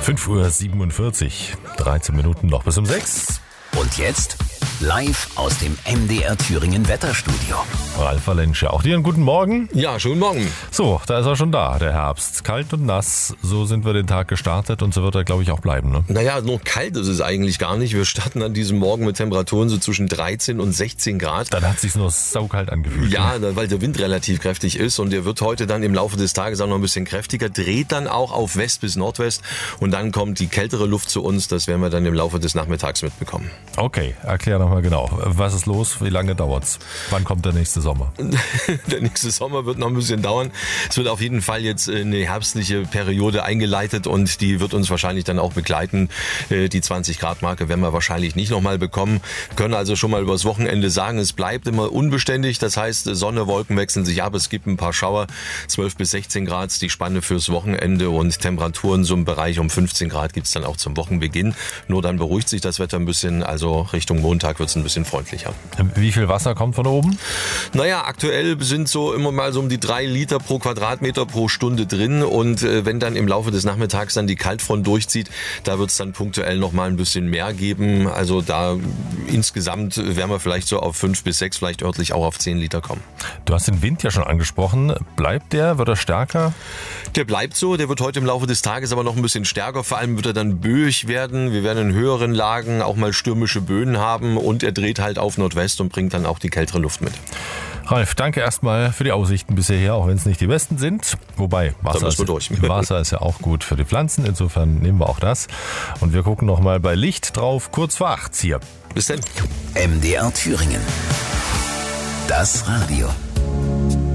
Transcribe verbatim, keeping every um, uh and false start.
fünf Uhr siebenundvierzig, dreizehn Minuten noch bis um sechs. Und jetzt live aus dem M D R Thüringen Wetterstudio. Ralf Valensche, auch dir einen guten Morgen. Ja, schönen Morgen. So, da ist er schon da, der Herbst. Kalt und nass, so sind wir den Tag gestartet und so wird er, glaube ich, auch bleiben. Ne? Naja, noch kalt ist es eigentlich gar nicht. Wir starten an diesem Morgen mit Temperaturen so zwischen dreizehn und sechzehn Grad. Dann hat es sich nur saukalt angefühlt. Ja, weil der Wind relativ kräftig ist und der wird heute dann im Laufe des Tages auch noch ein bisschen kräftiger, dreht dann auch auf West bis Nordwest und dann kommt die kältere Luft zu uns. Das werden wir dann im Laufe des Nachmittags mitbekommen. Okay, erklär nochmal genau. Was ist los? Wie lange dauert's? Wann kommt der nächste Sommer? Der nächste Sommer wird noch ein bisschen dauern. Es wird auf jeden Fall jetzt eine herbstliche Periode eingeleitet und die wird uns wahrscheinlich dann auch begleiten. Die zwanzig Grad Marke werden wir wahrscheinlich nicht nochmal bekommen. Wir können also schon mal übers Wochenende sagen, es bleibt immer unbeständig. Das heißt, Sonne, Wolken wechseln sich ab. Es gibt ein paar Schauer, zwölf bis sechzehn Grad, die Spanne fürs Wochenende und Temperaturen so im Bereich um fünfzehn Grad gibt es dann auch zum Wochenbeginn. Nur dann beruhigt sich das Wetter ein bisschen, also Richtung Montag wird es ein bisschen freundlicher. Wie viel Wasser kommt von oben? Naja, aktuell sind so immer mal so um die drei Liter pro Quadratmeter pro Stunde drin und äh, wenn dann im Laufe des Nachmittags dann die Kaltfront durchzieht, da wird es dann punktuell noch mal ein bisschen mehr geben. Also da insgesamt werden wir vielleicht so auf fünf bis sechs, vielleicht örtlich auch auf zehn Liter kommen. Du hast den Wind ja schon angesprochen. Bleibt der? Wird er stärker? Der bleibt so, der wird heute im Laufe des Tages aber noch ein bisschen stärker. Vor allem wird er dann böig werden. Wir werden in höheren Lagen auch mal stürmische Böen haben und er dreht halt auf Nordwest und bringt dann auch die kältere Luft mit. Ralf, danke erstmal für die Aussichten bisher her, auch wenn es nicht die besten sind. Wobei, Wasser ist, Wasser ist ja auch gut für die Pflanzen, insofern nehmen wir auch das. Und wir gucken nochmal bei Licht drauf, kurz vor acht hier. Bis dann. M D R Thüringen. Das Radio.